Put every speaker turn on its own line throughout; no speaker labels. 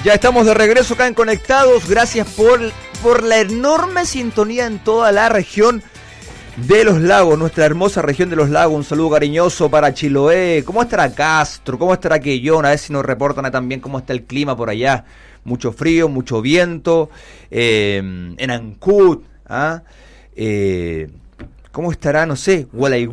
Ya estamos de regreso acá en Conectados. Gracias por la enorme sintonía en toda la región de los lagos, nuestra hermosa región de los lagos. Un saludo cariñoso para Chiloé. ¿Cómo estará Castro? ¿Cómo estará Quellón? A ver si nos reportan también cómo está el clima por allá. Mucho frío, mucho viento. En Ancud, ¿cómo estará? No sé,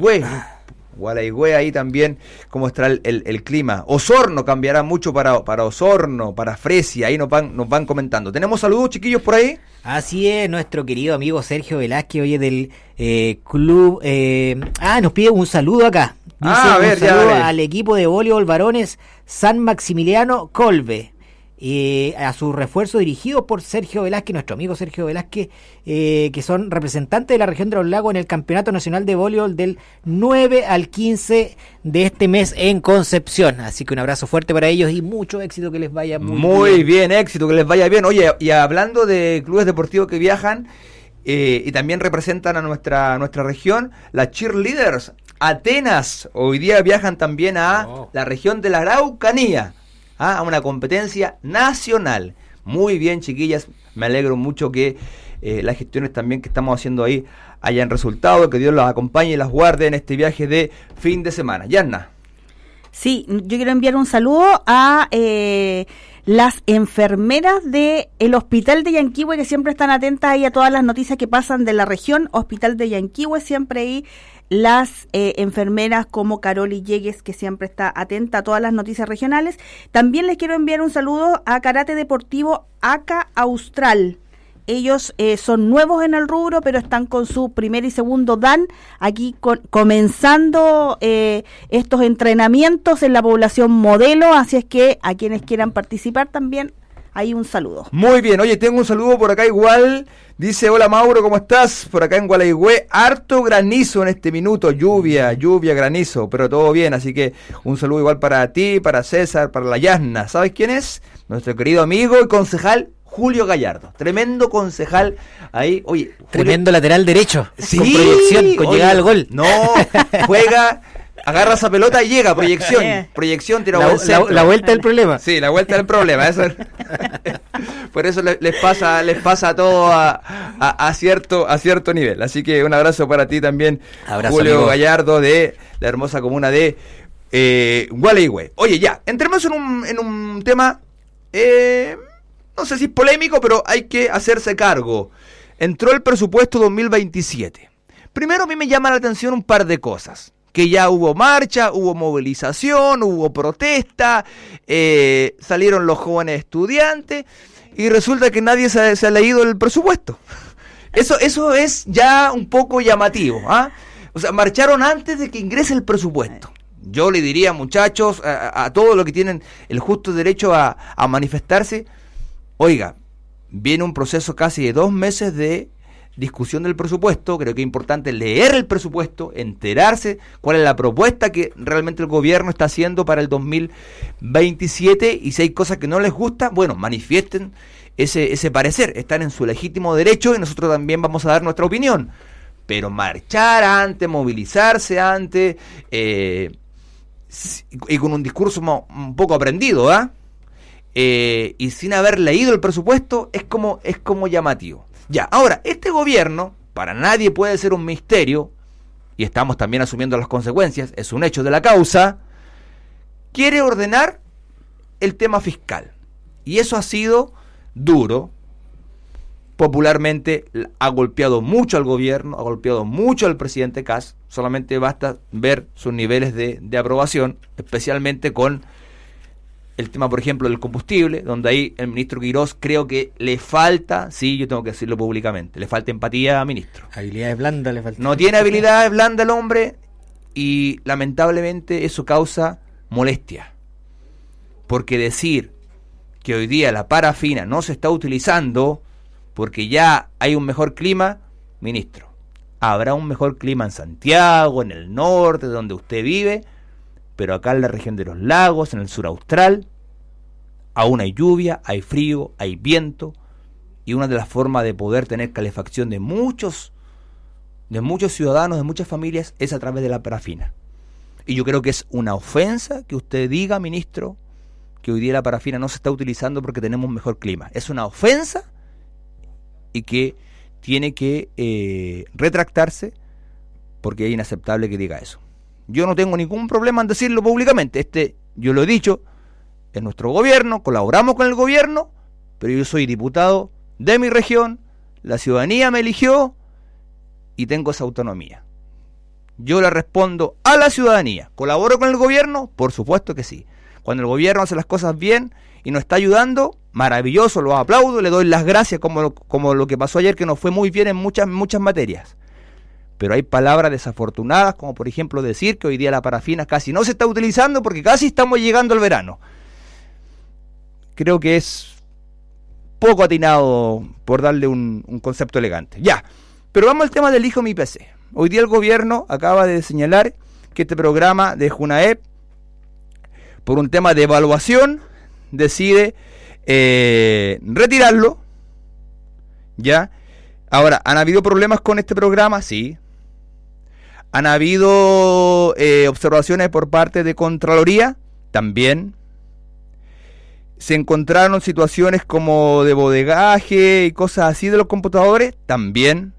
Gualaigüe ahí también, cómo estará el clima. Osorno cambiará mucho para Osorno, para Fresia, ahí nos van comentando. ¿Tenemos saludos, chiquillos, por ahí?
Así es, nuestro querido amigo Sergio Velázquez, oye, del club... nos pide un saludo acá. Dice un saludo al equipo de voleibol varones San Maximiliano Colbe. A su refuerzo dirigido por Sergio Velázquez, nuestro amigo Sergio Velázquez, que son representantes de la región de los lagos en el Campeonato Nacional de Voleibol del 9 al 15 de este mes en Concepción. Así que un abrazo fuerte para ellos y mucho éxito, que les vaya
muy bien. Éxito, que les vaya bien. Oye, y hablando de clubes deportivos que viajan y también representan a nuestra región, las cheerleaders Atenas hoy día viajan también a la región de la Araucanía, a una competencia nacional. Muy bien, chiquillas, me alegro mucho que las gestiones también que estamos haciendo ahí hayan resultado, que Dios las acompañe y las guarde en este viaje de fin de semana. Yanna.
Sí, yo quiero enviar un saludo a las enfermeras del Hospital de Yanquihue, que siempre están atentas ahí a todas las noticias que pasan de la región. Hospital de Yanquihue, siempre ahí las enfermeras como Caroli Llegues, que siempre está atenta a todas las noticias regionales. También les quiero enviar un saludo a Karate Deportivo ACA Austral. Ellos son nuevos en el rubro, pero están con su primer y segundo dan aquí comenzando estos entrenamientos en la población modelo, así es que a quienes quieran participar también hay un saludo.
Muy bien, oye, tengo un saludo por acá igual. Dice, hola Mauro, ¿cómo estás? Por acá en Gualaigüe, harto granizo en este minuto, lluvia, granizo, pero todo bien, así que un saludo igual para ti, para César, para la Yasna. ¿Sabes quién es? Nuestro querido amigo y concejal Julio Gallardo, tremendo concejal ahí, oye.
Tremendo lateral derecho,
sí,
con proyección, con llegada al gol.
No, juega... Agarra esa pelota y llega, proyección, tira
la vuelta del problema.
Sí, la vuelta del problema. Eso. Por eso les pasa todo a cierto nivel. Así que un abrazo para ti también, Julio amigo Gallardo, de la hermosa comuna de Gualeguay. Oye, ya, entremos en un tema, no sé si es polémico, pero hay que hacerse cargo. Entró el presupuesto 2027. Primero a mí me llama la atención un par de cosas. Que ya hubo marcha, hubo movilización, hubo protesta, salieron los jóvenes estudiantes y resulta que nadie se ha leído el presupuesto. Eso es ya un poco llamativo, ¿ah? O sea, marcharon antes de que ingrese el presupuesto. Yo le diría, muchachos, a todos los que tienen el justo derecho a manifestarse, oiga, viene un proceso casi de 2 meses de discusión del presupuesto. Creo que es importante leer el presupuesto, enterarse cuál es la propuesta que realmente el gobierno está haciendo para el 2027, y si hay cosas que no les gusta, bueno, manifiesten ese parecer, están en su legítimo derecho y nosotros también vamos a dar nuestra opinión, pero marchar antes, movilizarse antes, y con un discurso un poco aprendido, y sin haber leído el presupuesto, es como llamativo. Ya, ahora, este gobierno, para nadie puede ser un misterio, y estamos también asumiendo las consecuencias, es un hecho de la causa, quiere ordenar el tema fiscal. Y eso ha sido duro, popularmente ha golpeado mucho al gobierno, ha golpeado mucho al presidente Kast, solamente basta ver sus niveles de aprobación, especialmente con el tema, por ejemplo, del combustible, donde ahí el ministro Quirós creo que le falta, sí, yo tengo que decirlo públicamente, le falta empatía, ministro.
Habilidades blandas le falta.
No tiene habilidades blandas el hombre, y lamentablemente eso causa molestia. Porque decir que hoy día la parafina no se está utilizando porque ya hay un mejor clima, ministro, habrá un mejor clima en Santiago, en el norte, donde usted vive, pero acá en la región de los lagos, en el sur austral, aún hay lluvia, hay frío, hay viento, y una de las formas de poder tener calefacción de muchos ciudadanos, de muchas familias, es a través de la parafina. Y yo creo que es una ofensa que usted diga, ministro, que hoy día la parafina no se está utilizando porque tenemos mejor clima. Es una ofensa y que tiene que retractarse porque es inaceptable que diga eso. Yo no tengo ningún problema en decirlo públicamente. Yo lo he dicho, es nuestro gobierno, colaboramos con el gobierno, pero yo soy diputado de mi región, la ciudadanía me eligió y tengo esa autonomía. Yo le respondo a la ciudadanía. ¿Colaboro con el gobierno? Por supuesto que sí. Cuando el gobierno hace las cosas bien y nos está ayudando, maravilloso, lo aplaudo, le doy las gracias, como lo que pasó ayer, que nos fue muy bien en muchas materias. Pero hay palabras desafortunadas, como por ejemplo decir que hoy día la parafina casi no se está utilizando porque casi estamos llegando al verano. Creo que es poco atinado, por darle un concepto elegante. Ya, pero vamos al tema del Hijo Mi PC. Hoy día el gobierno acaba de señalar que este programa de Junaep, por un tema de evaluación, decide retirarlo. ¿Ya? Ahora, ¿han habido problemas con este programa? Sí. ¿Han habido observaciones por parte de Contraloría? También. ¿Se encontraron situaciones como de bodegaje y cosas así de los computadores? También.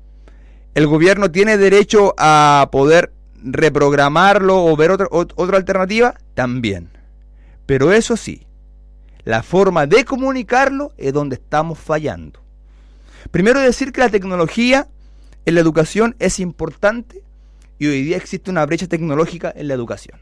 ¿El gobierno tiene derecho a poder reprogramarlo o ver otra alternativa? También. Pero eso sí, la forma de comunicarlo es donde estamos fallando. Primero decir que la tecnología en la educación es importante y hoy día existe una brecha tecnológica en la educación.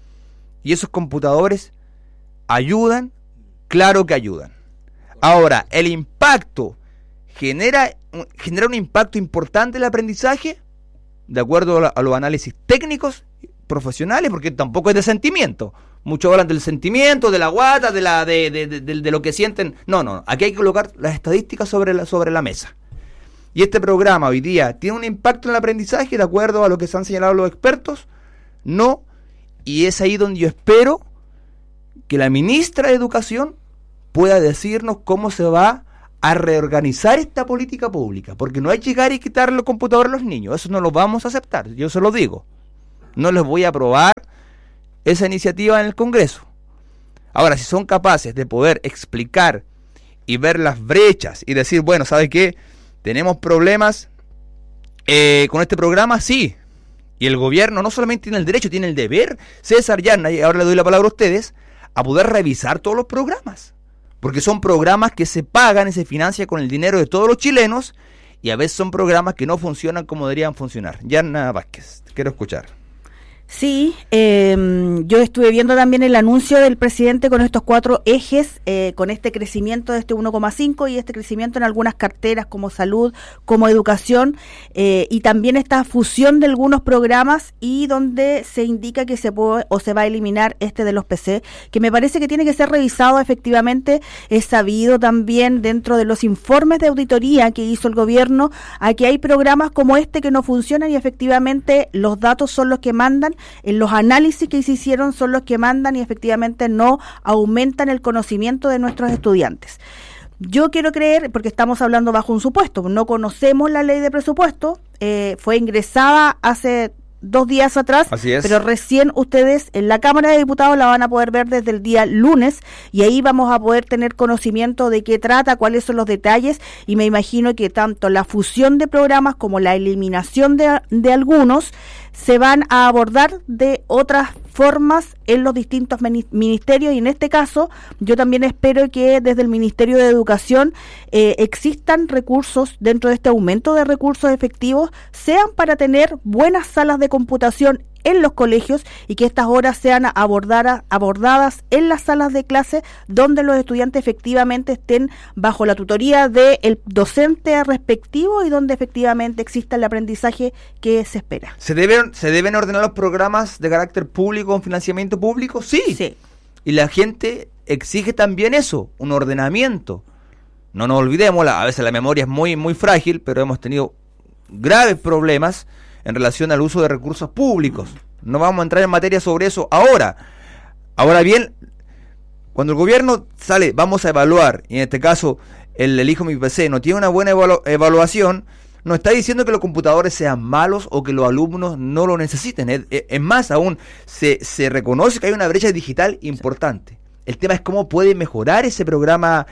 Y esos computadores ayudan, claro que ayudan. Ahora, el impacto genera un impacto importante en el aprendizaje, de acuerdo a los análisis técnicos, profesionales, porque tampoco es de sentimiento. Muchos hablan del sentimiento, de la guata, de lo que sienten. No, aquí hay que colocar las estadísticas sobre la mesa. Y este programa hoy día tiene un impacto en el aprendizaje, de acuerdo a lo que se han señalado los expertos. No, y es ahí donde yo espero que la ministra de Educación pueda decirnos cómo se va a reorganizar esta política pública, porque no hay que llegar y quitarle los computadores a los niños, eso no lo vamos a aceptar, yo se lo digo. No les voy a aprobar esa iniciativa en el Congreso. Ahora, si son capaces de poder explicar y ver las brechas y decir, bueno, ¿sabe qué? Tenemos problemas con este programa, sí. Y el gobierno no solamente tiene el derecho, tiene el deber, César Yarna, y ahora le doy la palabra a ustedes, a poder revisar todos los programas. Porque son programas que se pagan y se financian con el dinero de todos los chilenos, y a veces son programas que no funcionan como deberían funcionar. Yarna Vázquez, te quiero escuchar.
Sí, yo estuve viendo también el anuncio del presidente con estos 4 ejes, con este crecimiento de este 1,5 y este crecimiento en algunas carteras como salud, como educación, y también esta fusión de algunos programas y donde se indica que se puede o se va a eliminar este de los PC, que me parece que tiene que ser revisado efectivamente. Es sabido también dentro de los informes de auditoría que hizo el gobierno a que hay programas como este que no funcionan y efectivamente los datos son los que mandan. En los análisis que se hicieron son los que mandan y efectivamente no aumentan el conocimiento de nuestros estudiantes. Yo quiero creer, porque estamos hablando bajo un supuesto, no conocemos la ley de presupuesto, fue ingresada hace 2 días atrás, pero recién ustedes en la Cámara de Diputados la van a poder ver desde el día lunes y ahí vamos a poder tener conocimiento de qué trata, cuáles son los detalles, y me imagino que tanto la fusión de programas como la eliminación de algunos se van a abordar de otras formas en los distintos ministerios, y en este caso yo también espero que desde el Ministerio de Educación existan recursos dentro de este aumento de recursos efectivos, sean para tener buenas salas de computación en los colegios y que estas horas sean abordadas en las salas de clase donde los estudiantes efectivamente estén bajo la tutoría del docente respectivo y donde efectivamente exista el aprendizaje que se espera.
¿Se deben ordenar los programas de carácter público con financiamiento público? Sí. Y la gente exige también eso, un ordenamiento. No nos olvidemos, a veces la memoria es muy, muy frágil, pero hemos tenido graves problemas en relación al uso de recursos públicos. No vamos a entrar en materia sobre eso ahora. Ahora bien, cuando el gobierno sale, vamos a evaluar, y en este caso el Hijo Mi PC no tiene una buena evaluación, no está diciendo que los computadores sean malos o que los alumnos no lo necesiten. Es más, aún se reconoce que hay una brecha digital importante. El tema es cómo puede mejorar ese programa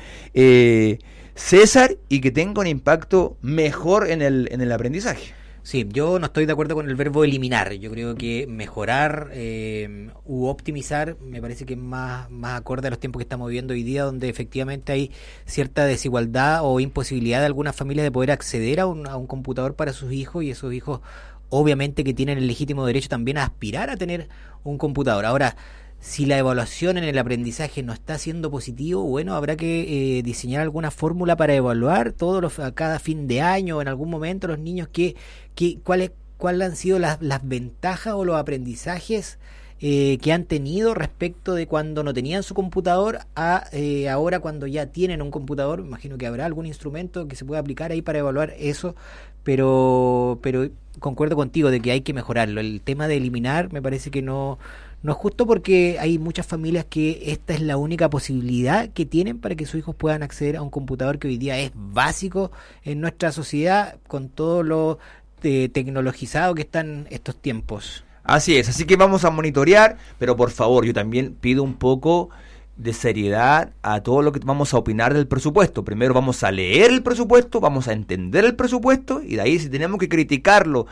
César y que tenga un impacto mejor en el aprendizaje.
Sí, yo no estoy de acuerdo con el verbo eliminar. Yo creo que mejorar u optimizar me parece que es más acorde a los tiempos que estamos viviendo hoy día, donde efectivamente hay cierta desigualdad o imposibilidad de algunas familias de poder acceder a un computador para sus hijos, y esos hijos obviamente que tienen el legítimo derecho también a aspirar a tener un computador. Ahora, si la evaluación en el aprendizaje no está siendo positivo, bueno, habrá que diseñar alguna fórmula para evaluar a cada fin de año o en algún momento los niños cuáles han sido las ventajas o los aprendizajes que han tenido respecto de cuando no tenían su computador a ahora cuando ya tienen un computador. Me imagino que habrá algún instrumento que se pueda aplicar ahí para evaluar eso, pero concuerdo contigo de que hay que mejorarlo. El tema de eliminar me parece que no es justo, porque hay muchas familias que esta es la única posibilidad que tienen para que sus hijos puedan acceder a un computador que hoy día es básico en nuestra sociedad con todo lo tecnologizado que están estos tiempos.
Así es, así que vamos a monitorear, pero por favor, yo también pido un poco de seriedad a todo lo que vamos a opinar del presupuesto. Primero vamos a leer el presupuesto, vamos a entender el presupuesto, y de ahí si tenemos que criticarlo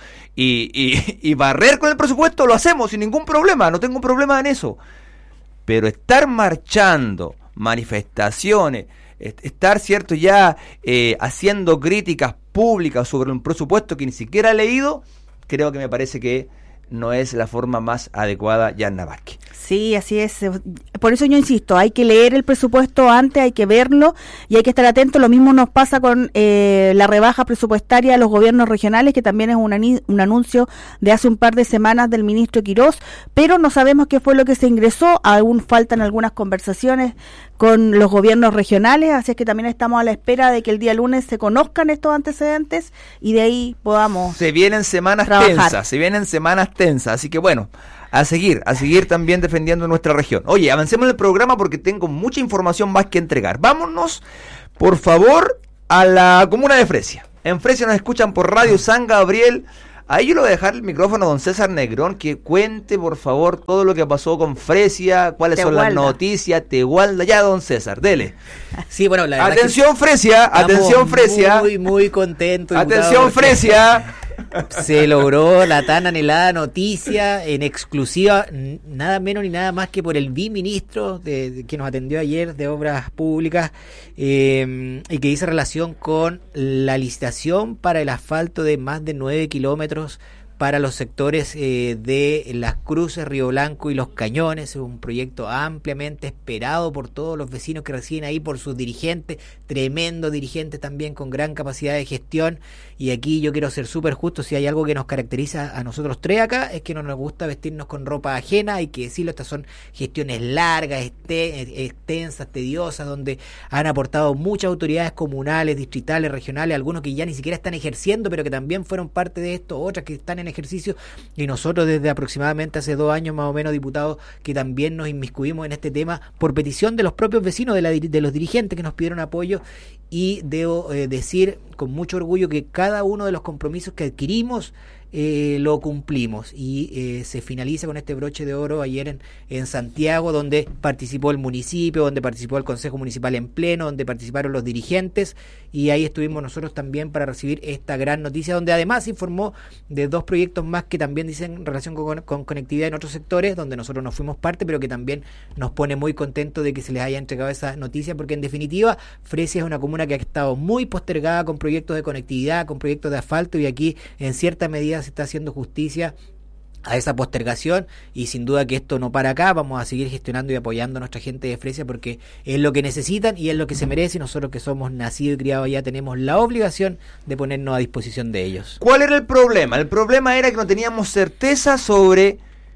y barrer con el presupuesto, lo hacemos sin ningún problema, no tengo problema en eso. Pero estar marchando, manifestaciones, estar cierto ya haciendo críticas públicas sobre un presupuesto que ni siquiera he leído, creo que me parece que no es la forma más adecuada, Yanna Vázquez.
Sí, así es. Por eso yo insisto, hay que leer el presupuesto antes, hay que verlo y hay que estar atento. Lo mismo nos pasa con la rebaja presupuestaria a los gobiernos regionales, que también es un anuncio de hace un par de semanas del ministro Quirós, pero no sabemos qué fue lo que se ingresó. Aún faltan algunas conversaciones con los gobiernos regionales, así es que también estamos a la espera de que el día lunes se conozcan estos antecedentes y de ahí podamos
Se vienen semanas tensas, así que bueno, a seguir también defendiendo nuestra región. Oye, avancemos en el programa porque tengo mucha información más que entregar. Vámonos, por favor, a la comuna de Fresia. En Fresia nos escuchan por Radio San Gabriel. Ahí yo le voy a dejar el micrófono a don César Negrón, que cuente, por favor, todo lo que pasó con Fresia, cuáles son las noticias, Tegualda. Ya, don César, dele.
Sí, bueno, la verdad
atención, Fresia,
muy contento.
Atención, Fresia.
Se logró la tan anhelada noticia en exclusiva, nada menos ni nada más que por el viceministro que nos atendió ayer de Obras Públicas, y que dice relación con la licitación para el asfalto de más de 9 kilómetros para los sectores de Las Cruces, Río Blanco y Los Cañones. Es un proyecto ampliamente esperado por todos los vecinos que residen ahí, por sus dirigentes, tremendos dirigentes también con gran capacidad de gestión. Y aquí yo quiero ser súper justo, si hay algo que nos caracteriza a nosotros tres acá, es que no nos gusta vestirnos con ropa ajena. Hay que decirlo, estas son gestiones largas, extensas, tediosas, donde han aportado muchas autoridades comunales, distritales, regionales, algunos que ya ni siquiera están ejerciendo, pero que también fueron parte de esto, otras que están en ejercicio, y nosotros desde aproximadamente hace 2 años más o menos, diputados, que también nos inmiscuimos en este tema por petición de los propios vecinos, de los dirigentes que nos pidieron apoyo. Y debo decir con mucho orgullo que cada uno de los compromisos que adquirimos lo cumplimos, y se finaliza con este broche de oro ayer en Santiago, donde participó el municipio, donde participó el Consejo Municipal en pleno, donde participaron los dirigentes, y ahí estuvimos nosotros también para recibir esta gran noticia, donde además se informó de 2 proyectos más que también dicen relación con conectividad en otros sectores, donde nosotros no fuimos parte, pero que también nos pone muy contentos de que se les haya entregado esa noticia, porque en definitiva Fresia es una comuna que ha estado muy postergada con proyectos de conectividad, con proyectos de asfalto, y aquí en cierta medida se está haciendo justicia a esa postergación, y sin duda que esto no para acá. Vamos a seguir gestionando y apoyando a nuestra gente de Fresia, porque es lo que necesitan y es lo que se merece, y nosotros que somos nacidos y criados allá tenemos la obligación de ponernos a disposición de ellos.
¿Cuál era el problema? El problema era que no teníamos certeza sobre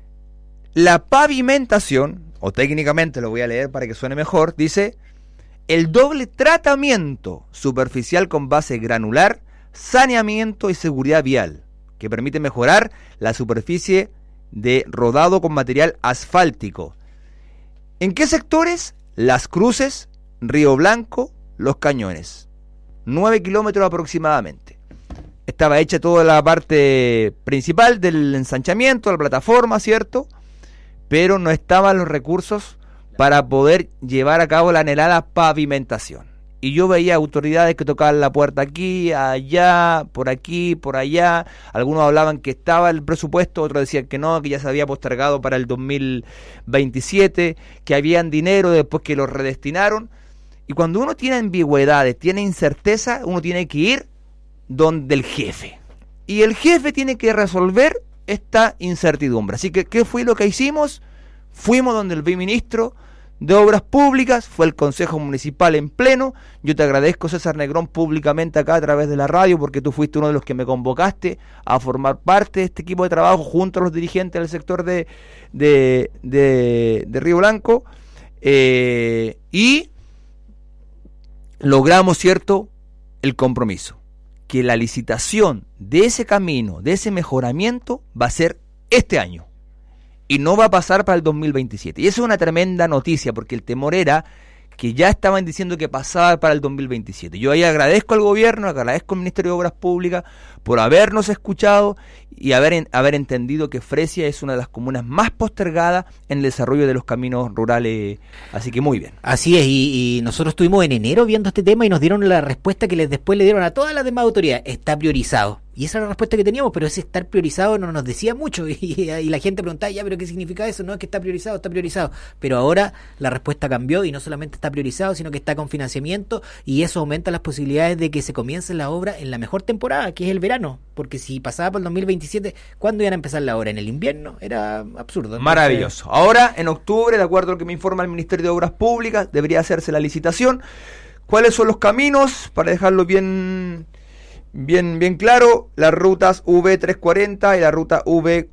la pavimentación, o técnicamente lo voy a leer para que suene mejor, dice: el doble tratamiento superficial con base granular, saneamiento y seguridad vial, que permite mejorar la superficie de rodado con material asfáltico. ¿En qué sectores? Las Cruces, Río Blanco, Los Cañones. 9 kilómetros aproximadamente. Estaba hecha toda la parte principal del ensanchamiento, la plataforma, ¿cierto? Pero no estaban los recursos para poder llevar a cabo la anhelada pavimentación. Y yo veía autoridades que tocaban la puerta aquí, allá, por aquí, por allá. Algunos hablaban que estaba el presupuesto, otros decían que no, que ya se había postergado para el 2027, que habían dinero después que lo redestinaron. Y cuando uno tiene ambigüedades, tiene incerteza, uno tiene que ir donde el jefe. Y el jefe tiene que resolver esta incertidumbre. Así que, ¿qué fue lo que hicimos? Fuimos donde el viceministro de Obras Públicas, fue el Consejo Municipal en pleno. Yo te agradezco, César Negrón, públicamente acá a través de la radio, porque tú fuiste uno de los que me convocaste a formar parte de este equipo de trabajo junto a los dirigentes del sector de Río Blanco, y logramos, ¿cierto?, el compromiso, que la licitación de ese camino, de ese mejoramiento, va a ser este año. Y no va a pasar para el 2027. Y eso es una tremenda noticia, porque el temor era que ya estaban diciendo que pasaba para el 2027. Yo ahí agradezco al gobierno, agradezco al Ministerio de Obras Públicas por habernos escuchado y haber entendido que Fresia es una de las comunas más postergadas en el desarrollo de los caminos rurales. Así que muy bien.
Así es, y nosotros estuvimos en enero viendo este tema y nos dieron la respuesta que después le dieron a todas las demás autoridades: está priorizado. Y esa era la respuesta que teníamos, pero ese estar priorizado no nos decía mucho, y la gente preguntaba, ya, pero ¿qué significa eso? No, es que está priorizado. Pero ahora la respuesta cambió, y no solamente está priorizado, sino que está con financiamiento, y eso aumenta las posibilidades de que se comience la obra en la mejor temporada, que es el verano, porque si pasaba por el 2027, ¿cuándo iban a empezar la obra? ¿En el invierno? Era absurdo.
Maravilloso. Ahora, en octubre, de acuerdo a lo que me informa el Ministerio de Obras Públicas, debería hacerse la licitación. ¿Cuáles son los caminos? Para dejarlo bien claro, las rutas V340 y la ruta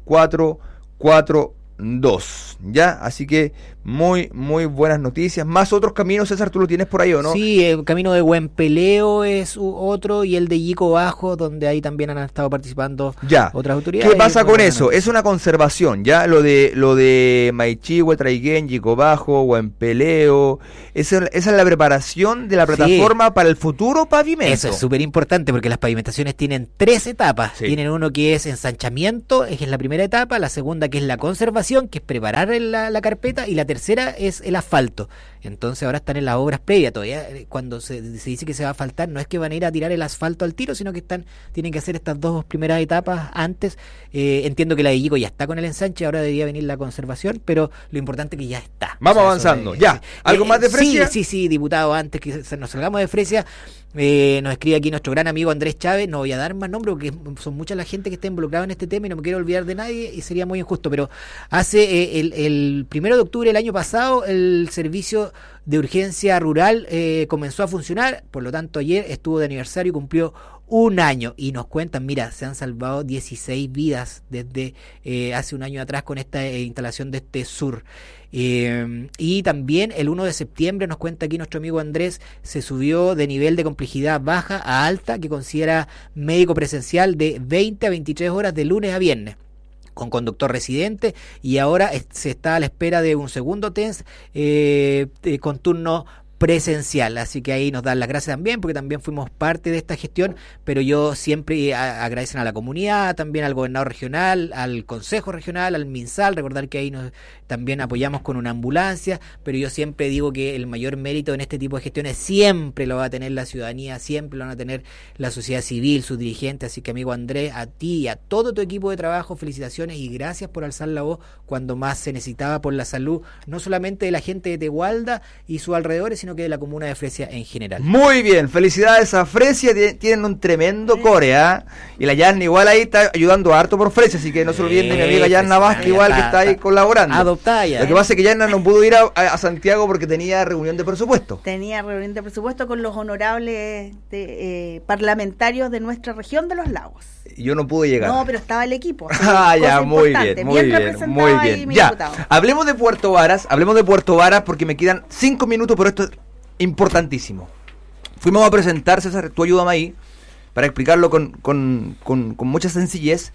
V442, ¿ya? Así que muy buenas noticias. Más otros caminos, César, ¿tú lo tienes por ahí o no?
Sí, el camino de Huempeleo es otro, y el de Yico Bajo, donde ahí también han estado participando otras autoridades.
¿Qué pasa con eso? Es una conservación, ¿ya? Lo de Maichihue, Traiguén, Yico Bajo, Huempeleo, esa es la preparación de la plataforma para el futuro pavimento.
Eso es súper importante, porque las pavimentaciones tienen 3 etapas. Sí. Tienen uno que es ensanchamiento, que es la primera etapa; la segunda, que es la conservación, que es preparar la carpeta; y la tercera es el asfalto. Entonces ahora están en las obras previas. Todavía cuando se dice que se va a asfaltar, no es que van a ir a tirar el asfalto al tiro, sino que tienen que hacer estas 2 primeras etapas antes. Entiendo que la de Yico ya está con el ensanche, ahora debería venir la conservación, pero lo importante es que ya está.
Vamos avanzando, ya. ¿Algo más de Fresia?
Sí, diputado, antes que nos salgamos de Fresia, nos escribe aquí nuestro gran amigo Andrés Chávez. No voy a dar más nombres porque son mucha la gente que está involucrada en este tema y no me quiero olvidar de nadie y sería muy injusto, pero hace el 1 de octubre del año pasado el servicio de urgencia rural comenzó a funcionar. Por lo tanto, ayer estuvo de aniversario y cumplió 1 año, y nos cuentan, mira, se han salvado 16 vidas desde hace 1 año atrás con esta instalación de este sur. Y también el 1 de septiembre, nos cuenta aquí nuestro amigo Andrés, se subió de nivel de complejidad baja a alta, que considera médico presencial, de 20 a 23 horas de lunes a viernes, con conductor residente, y ahora se está a la espera de un segundo TENS con turno presencial. Así que ahí nos dan las gracias también, porque también fuimos parte de esta gestión, pero yo siempre agradecen a la comunidad, también al gobernador regional, al consejo regional, al MinSal. Recordar que ahí nos también apoyamos con una ambulancia, pero yo siempre digo que el mayor mérito en este tipo de gestiones siempre lo va a tener la ciudadanía, siempre lo van a tener la sociedad civil, sus dirigentes. Así que, amigo Andrés, a ti y a todo tu equipo de trabajo, felicitaciones y gracias por alzar la voz cuando más se necesitaba por la salud, no solamente de la gente de Tegualda y sus alrededores, sino que de la comuna de Fresia en general.
Muy bien, felicidades a Fresia, tienen un tremendo core, y la Yarna igual ahí está ayudando harto por Fresia, así que no se olviden de mi amiga Yarna Vázquez, igual que está ahí colaborando.
Adoptada ya.
Lo que pasa es que Yarna no pudo ir a Santiago porque tenía reunión de presupuesto.
Tenía reunión de presupuesto con los honorables parlamentarios de nuestra región de los lagos.
Yo no pude llegar.
No, pero estaba el equipo.
Ya, muy bien. Ya, hablemos de Puerto Varas porque me quedan 5 minutos, pero esto es importantísimo. Fuimos a presentar, César, tú ayúdame ahí, para explicarlo con mucha sencillez.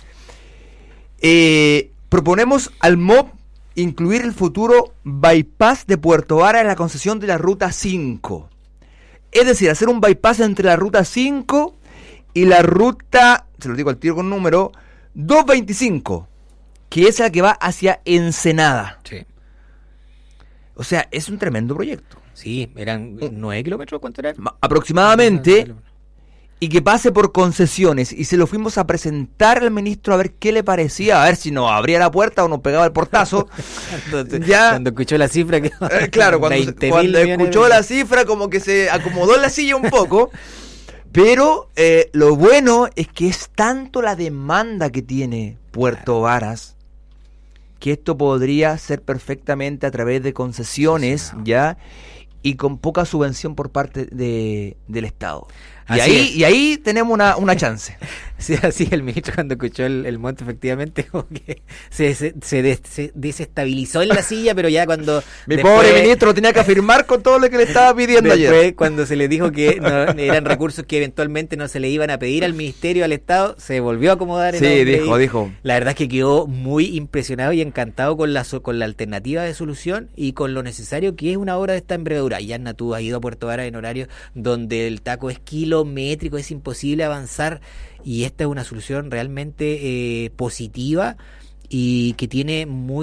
Proponemos al MOP incluir el futuro bypass de Puerto Varas en la concesión de la Ruta 5. Es decir, hacer un bypass entre la Ruta 5 y la ruta, se lo digo al tiro con número, 225, que es la que va hacia Ensenada.
Sí.
O sea, es un tremendo proyecto.
Sí, eran 9 kilómetros, ¿cuánto eran?
Aproximadamente, y que pase por concesiones. Y se lo fuimos a presentar al ministro a ver qué le parecía, a ver si nos abría la puerta o nos pegaba el portazo.
Cuando escuchó la cifra que
claro, cuando escuchó la cifra como que se acomodó en la silla un poco. Pero lo bueno es que es tanto la demanda que tiene Puerto Varas, que esto podría ser perfectamente a través de concesiones, ¿ya? Y con poca subvención por parte del Estado. Y ahí tenemos una chance.
Sí, así el ministro cuando escuchó el monto, efectivamente, como que se desestabilizó en la silla, pero ya cuando...
pobre ministro tenía que afirmar con todo lo que le estaba pidiendo ayer.
Después, cuando se le dijo que no, eran recursos que eventualmente no se le iban a pedir al ministerio, al Estado, se volvió a acomodar.
Sí, dijo.
La verdad es que quedó muy impresionado y encantado con la alternativa de solución y con lo necesario que es una obra de esta envergadura. Y Anna, tú has ido a Puerto Varas en horario donde el taco es kilométrico, es imposible avanzar, y esta es una solución realmente positiva y que tiene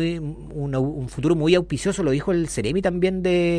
un futuro muy auspicioso. Lo dijo el Ceremi también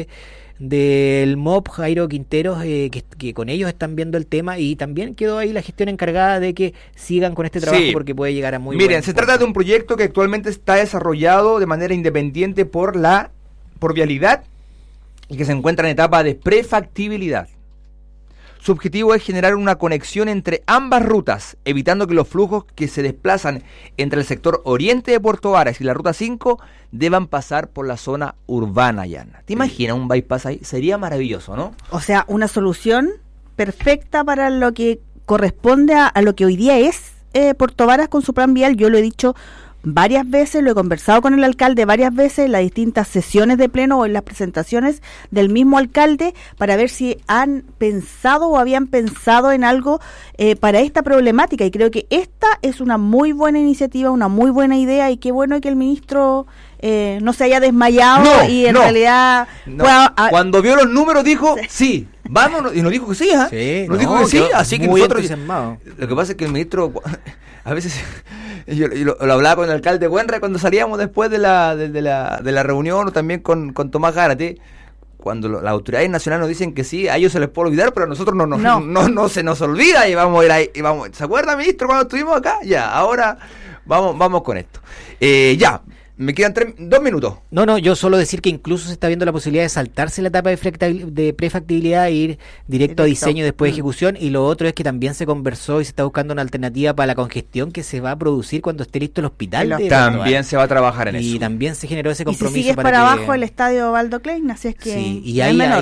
del MOP, Jairo Quinteros, que con ellos están viendo el tema, y también quedó ahí la gestión encargada de que sigan con este trabajo, porque puede llegar a muy
Miren, se trata de un proyecto que actualmente está desarrollado de manera independiente por Vialidad y que se encuentra en etapa de prefactibilidad. Su objetivo es generar una conexión entre ambas rutas, evitando que los flujos que se desplazan entre el sector oriente de Puerto Varas y la ruta 5 deban pasar por la zona urbana, Yana. ¿Te imaginas un bypass ahí? Sería maravilloso, ¿no?
O sea, una solución perfecta para lo que corresponde a lo que hoy día es Puerto Varas con su plan vial. Yo lo he dicho varias veces, lo he conversado con el alcalde varias veces en las distintas sesiones de pleno o en las presentaciones del mismo alcalde, para ver si han pensado o habían pensado en algo para esta problemática, y creo que esta es una muy buena iniciativa, una muy buena idea, y qué bueno que el ministro no se haya desmayado realidad
cuando vio los números dijo sí, vámonos, y nos dijo que sí, dijo que sí, así que nosotros, lo que pasa es que el ministro a veces yo lo hablaba con el alcalde Buenra cuando salíamos después de la reunión, o también con Tomás Gárate, cuando las autoridades nacionales nos dicen que sí, a ellos se les puede olvidar, pero a nosotros no se nos olvida, y vamos a ir ahí, y vamos. ¿Se acuerda, ministro, cuando estuvimos acá? Ya, ahora vamos con esto. Me quedan 2 minutos.
No, yo solo decir que incluso se está viendo la posibilidad de saltarse la etapa de prefactibilidad e ir directo a diseño y después de ejecución. Y lo otro es que también se conversó y se está buscando una alternativa para la congestión que se va a producir cuando esté listo el hospital.
También se va a trabajar en eso.
Y también se generó ese compromiso.
Y si sigues para abajo el estadio Valdo Klein, así es que
sí, y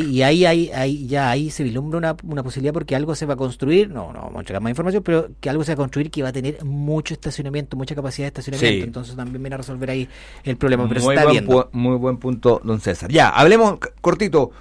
ahí se vislumbra una posibilidad, porque algo se va a construir, no vamos a entregar más información, pero que algo se va a construir que va a tener mucho estacionamiento, mucha capacidad de estacionamiento, entonces también viene a resolver ahí el problema, pero
muy buen punto, don César. Ya, hablemos cortito.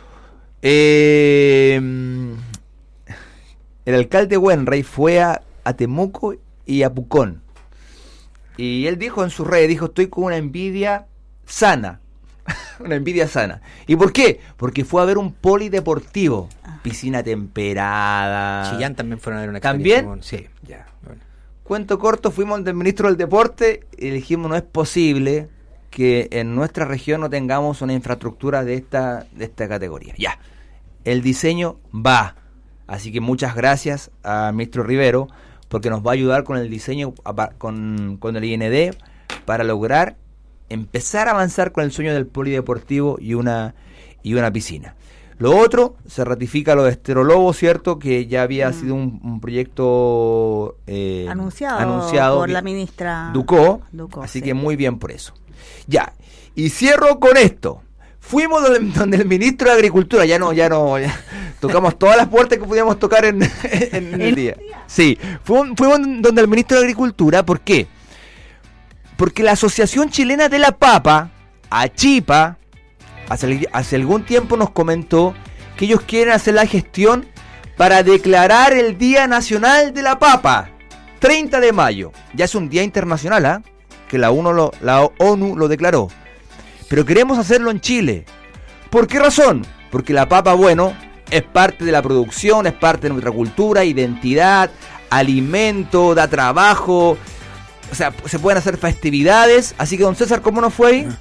El alcalde Wenrey fue a Temuco y a Pucón, y él dijo en sus redes, estoy con una envidia sana. Una envidia sana. ¿Y por qué? Porque fue a ver un polideportivo, piscina temperada.
Chillán también fueron a ver una
experiencia.
¿También? Sí, ya.
Bueno. Cuento corto, fuimos del ministro del Deporte y dijimos, no es posible que en nuestra región no tengamos una infraestructura de esta categoría. Ya, el diseño va. Así que muchas gracias al ministro Rivero, porque nos va a ayudar con el diseño, con el IND, para lograr empezar a avanzar con el sueño del polideportivo y una piscina. Lo otro, se ratifica lo de Estero Lobo, ¿cierto? Que ya había sido un proyecto
anunciado por la ministra
Ducó, así que muy bien por eso. Ya, y cierro con esto. Fuimos donde el ministro de Agricultura, ya tocamos todas las puertas que podíamos tocar en el día. Sí, fuimos donde el ministro de Agricultura, ¿por qué? Porque la Asociación Chilena de la Papa, ACHIPA, hace algún tiempo nos comentó que ellos quieren hacer la gestión para declarar el Día Nacional de la Papa, 30 de mayo. Ya es un día internacional, que la ONU lo declaró. Pero queremos hacerlo en Chile. ¿Por qué razón? Porque la papa, es parte de la producción, es parte de nuestra cultura, identidad, alimento, da trabajo. O sea, se pueden hacer festividades. Así que, don César, ¿cómo nos fue ahí?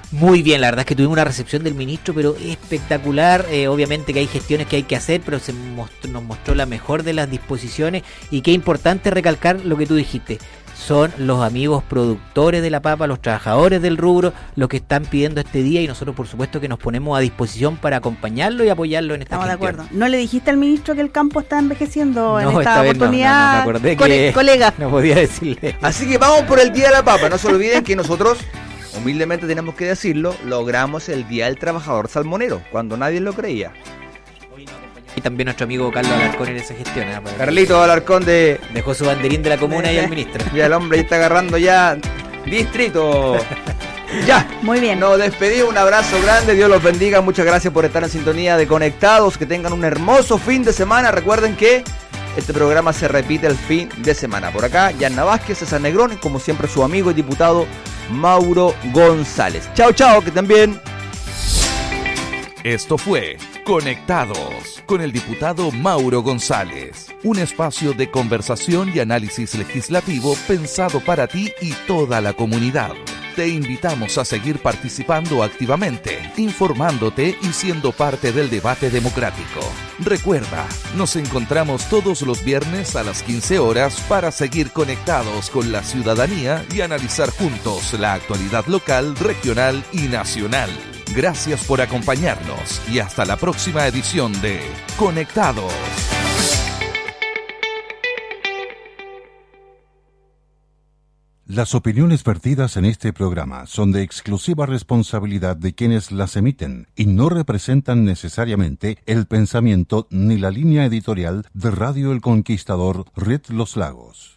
Muy bien, la verdad es que tuvimos una recepción del ministro, pero espectacular. Obviamente que hay gestiones que hay que hacer, pero nos mostró la mejor de las disposiciones. Y qué importante recalcar lo que tú dijiste. Son los amigos productores de la papa, los trabajadores del rubro, los que están pidiendo este día, y nosotros por supuesto que nos ponemos a disposición para acompañarlo y apoyarlo en esta gestión.
Estamos de acuerdo. ¿No le dijiste al ministro que el campo está envejeciendo en esta oportunidad?
No, me acordé que
colega.
No podía decirle.
Así que vamos por el Día de la Papa. No se olviden que nosotros, humildemente tenemos que decirlo, logramos el Día del Trabajador Salmonero, cuando nadie lo creía.
Y también nuestro amigo Carlos Alarcón en esa gestión.
Carlito Alarcón dejó
su banderín de la comuna y al ministro.
Ya el hombre está agarrando ya distrito. Ya.
Muy bien.
Nos despedimos, un abrazo grande, Dios los bendiga, muchas gracias por estar en sintonía de Conectados, que tengan un hermoso fin de semana. Recuerden que este programa se repite el fin de semana. Por acá, Yanna Vázquez, César Negrón y como siempre su amigo y diputado Mauro González. Chao, chao, que estén bien.
Esto fue Conectados con el diputado Mauro González, un espacio de conversación y análisis legislativo pensado para ti y toda la comunidad. Te invitamos a seguir participando activamente, informándote y siendo parte del debate democrático. Recuerda, nos encontramos todos los viernes a las 15 horas para seguir conectados con la ciudadanía y analizar juntos la actualidad local, regional y nacional. Gracias por acompañarnos y hasta la próxima edición de Conectados.
Las opiniones vertidas en este programa son de exclusiva responsabilidad de quienes las emiten y no representan necesariamente el pensamiento ni la línea editorial de Radio El Conquistador, Red Los Lagos.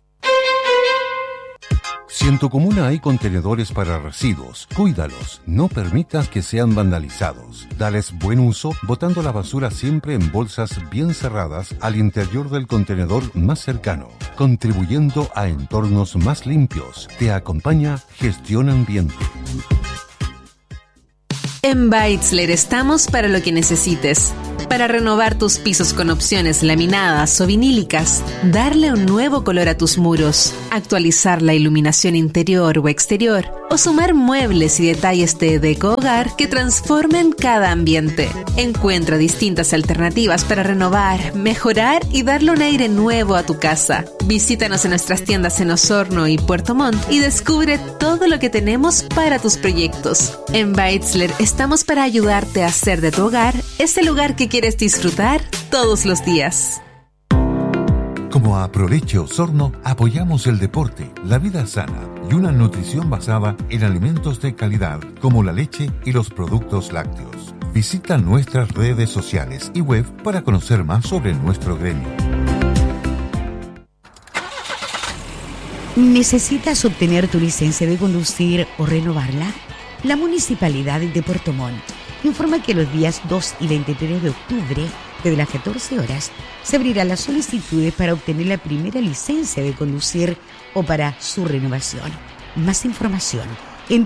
Si en tu comuna hay contenedores para residuos, cuídalos, no permitas que sean vandalizados. Dales buen uso, botando la basura siempre en bolsas bien cerradas al interior del contenedor más cercano, contribuyendo a entornos más limpios. Te acompaña Gestión Ambiente.
En Beitzler estamos para lo que necesites. Para renovar tus pisos con opciones laminadas o vinílicas, darle un nuevo color a tus muros, actualizar la iluminación interior o exterior, o sumar muebles y detalles de deco-hogar que transformen cada ambiente. Encuentra distintas alternativas para renovar, mejorar y darle un aire nuevo a tu casa. Visítanos en nuestras tiendas en Osorno y Puerto Montt y descubre todo lo que tenemos para tus proyectos. En Beitzler estamos para ayudarte a hacer de tu hogar ese lugar que quieres disfrutar todos los días.
Como Aproleche Osorno, apoyamos el deporte, la vida sana y una nutrición basada en alimentos de calidad como la leche y los productos lácteos. Visita nuestras redes sociales y web para conocer más sobre nuestro gremio.
¿Necesitas obtener tu licencia de conducir o renovarla? La Municipalidad de Puerto Montt informa que los días 2 y 23 de octubre, desde las 14 horas, se abrirán las solicitudes para obtener la primera licencia de conducir o para su renovación. Más información en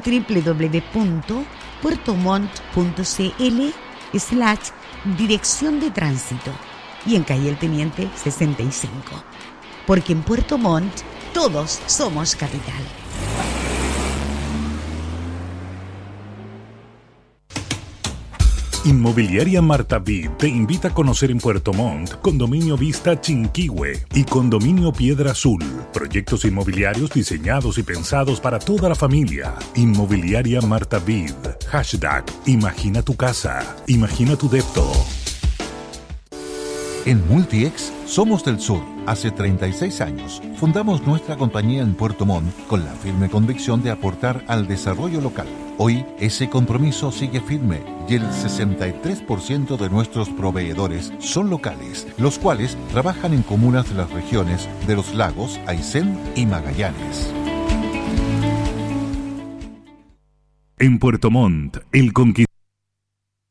www.puertomont.cl/dirección de tránsito y en calle El Teniente 65. Porque en Puerto Montt todos somos capital.
Inmobiliaria Marta Vid te invita a conocer en Puerto Montt Condominio Vista Chinquihue y Condominio Piedra Azul. Proyectos inmobiliarios diseñados y pensados para toda la familia. Inmobiliaria Marta Vid. #Imagina tu casa. Imagina tu depto.
En Multiex somos del sur. Hace 36 años fundamos nuestra compañía en Puerto Montt con la firme convicción de aportar al desarrollo local. Hoy ese compromiso sigue firme y el 63% de nuestros proveedores son locales, los cuales trabajan en comunas de las regiones de Los Lagos, Aysén y Magallanes.
En Puerto Montt, el Conquistador